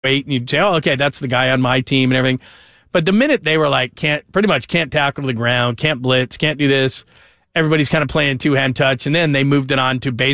weight, and you'd say, oh, okay, that's the guy on my team and everything. But the minute they were like, pretty much can't tackle to the ground, can't blitz, can't do this, everybody's kind of playing two-hand touch, and then they moved it on to they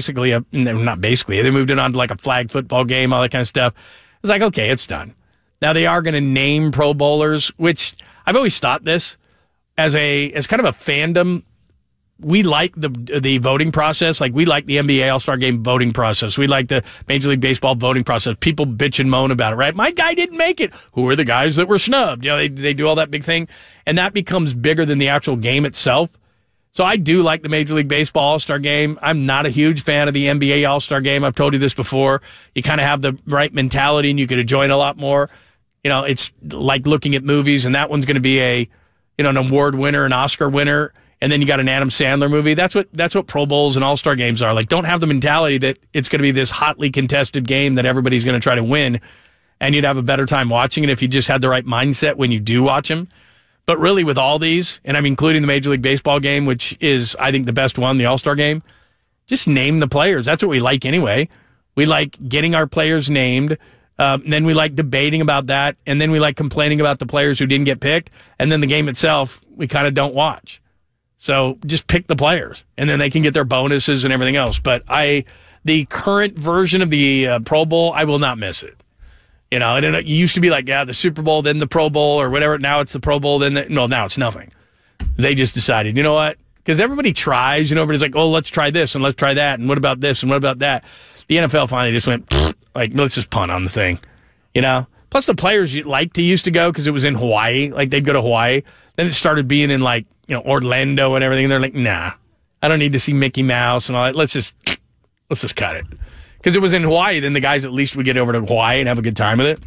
moved it on to like a flag football game, all that kind of stuff. It's like, okay, it's done. Now they are going to name Pro Bowlers, which I've always thought this as kind of a fandom. We like the voting process. Like, we like the NBA All-Star Game voting process. We like the Major League Baseball voting process. People bitch and moan about it, right? My guy didn't make it. Who are the guys that were snubbed? You know, they do all that big thing, and that becomes bigger than the actual game itself. So I do like the Major League Baseball All-Star Game. I'm not a huge fan of the NBA All-Star Game. I've told you this before. You kind of have the right mentality, and you could enjoy it a lot more. You know, it's like looking at movies, and that one's going to be an award winner, an Oscar winner. And then you got an Adam Sandler movie. That's what Pro Bowls and All-Star games are. Like, don't have the mentality that it's going to be this hotly contested game that everybody's going to try to win, and you'd have a better time watching it if you just had the right mindset when you do watch them. But really, with all these, and I'm including the Major League Baseball game, which is, I think, the best one, the All-Star game, just name the players. That's what we like anyway. We like getting our players named. Then we like debating about that, and then we like complaining about the players who didn't get picked, and then the game itself, we kind of don't watch. So just pick the players, and then they can get their bonuses and everything else. But the current version of the Pro Bowl, I will not miss it. You know, and it used to be like, the Super Bowl, then the Pro Bowl, or whatever. Now it's the Pro Bowl, now it's nothing. They just decided, you know what? Because everybody tries, everybody's like, oh, let's try this, and let's try that, and what about this, and what about that? The NFL finally just went, like, let's just punt on the thing, Plus the players used to go because it was in Hawaii. Like, they'd go to Hawaii. Then it started being in, like, Orlando and everything. They're like, nah, I don't need to see Mickey Mouse and all that. Let's just cut it. Because it was in Hawaii, then the guys at least would get over to Hawaii and have a good time with it.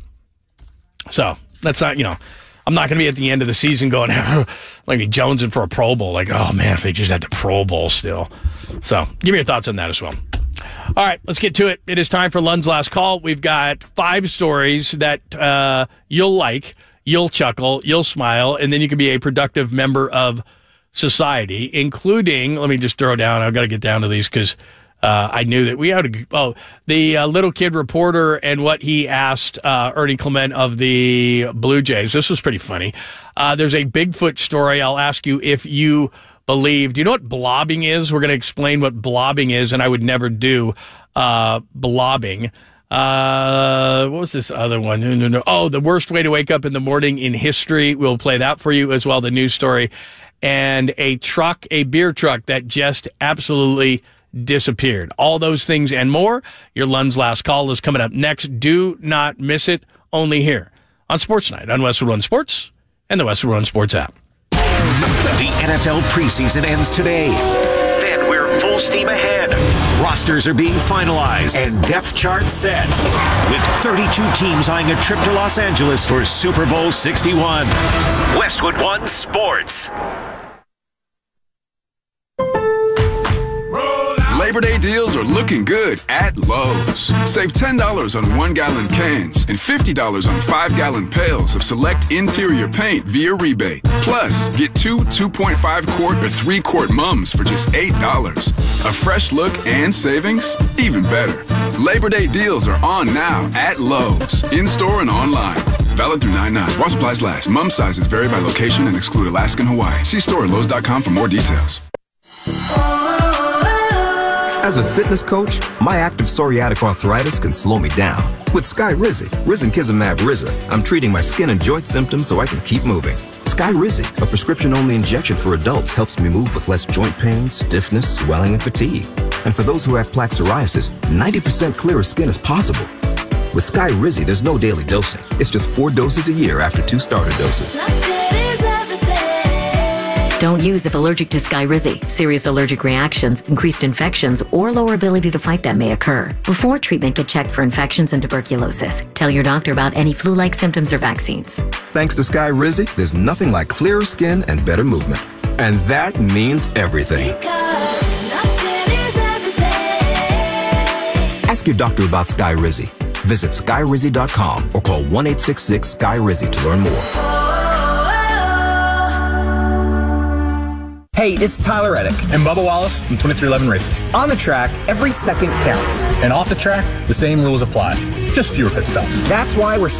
So that's not, I'm not going to be at the end of the season going, like, be jonesing for a Pro Bowl. Like, oh man, if they just had the Pro Bowl still. So give me your thoughts on that as well. All right, let's get to it. It is time for Lund's Last Call. We've got 5 stories that you'll like. You'll chuckle, you'll smile, and then you can be a productive member of society, including, let me just throw down, I've got to get down to these because I knew that we had the little kid reporter and what he asked Ernie Clement of the Blue Jays. This was pretty funny. There's a Bigfoot story. I'll ask you if you believe. Do you know what blobbing is? We're going to explain what blobbing is, and I would never do blobbing. What was this other one? No. Oh, the worst way to wake up in the morning in history. We'll play that for you as well, the news story. And a beer truck that just absolutely disappeared. All those things and more. Your Lund's Last Call is coming up next. Do not miss it. Only here on Sports Night on Westwood One Sports and the Westwood One Sports app. The NFL preseason ends today. Then we're full steam ahead. Rosters are being finalized and depth charts set. With 32 teams eyeing a trip to Los Angeles for Super Bowl 61. Westwood One Sports. Labor Day deals are looking good at Lowe's. Save $10 on 1-gallon cans and $50 on 5-gallon pails of select interior paint via rebate. Plus, get 2 2.5-quart or 3-quart mums for just $8. A fresh look and savings? Even better. Labor Day deals are on now at Lowe's, in-store and online. Valid through 9/9. While supplies last. Mum sizes vary by location and exclude Alaska and Hawaii. See store at Lowe's.com for more details. As a fitness coach, my active psoriatic arthritis can slow me down. With Skyrizi, Risankizumab Riza, I'm treating my skin and joint symptoms so I can keep moving. Skyrizi, a prescription-only injection for adults, helps me move with less joint pain, stiffness, swelling, and fatigue. And for those who have plaque psoriasis, 90% clearer skin is possible. With Skyrizi, there's no daily dosing. It's just 4 doses a year after 2 starter doses. Don't use if allergic to Skyrizi. Serious allergic reactions, increased infections, or lower ability to fight them may occur. Before treatment, get checked for infections and tuberculosis. Tell your doctor about any flu-like symptoms or vaccines. Thanks to Skyrizi, there's nothing like clearer skin and better movement. And that means everything. Ask your doctor about Skyrizi. Visit Skyrizi.com or call 1-866-SKY-RIZI to learn more. Hey, it's Tyler Reddick and Bubba Wallace from 2311 Racing. On the track, every second counts. And off the track, the same rules apply. just fewer pit stops. That's why we're